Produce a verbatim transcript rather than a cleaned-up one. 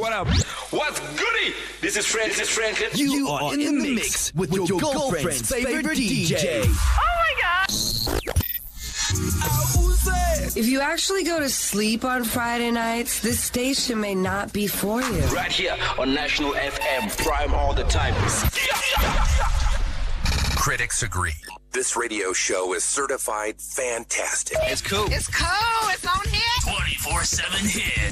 what up? What's goody? This is Frank. This is Franklin. You, you are, are in, in the mix, mix with, with your, your girlfriend's, girlfriend's favorite D J. Oh my God. If you actually go to sleep on Friday nights, this station may not be for you. Right here on National F M, prime all the time. Critics agree. This radio show is certified fantastic. It's cool. It's cool. It's on hit. twenty-four seven hits.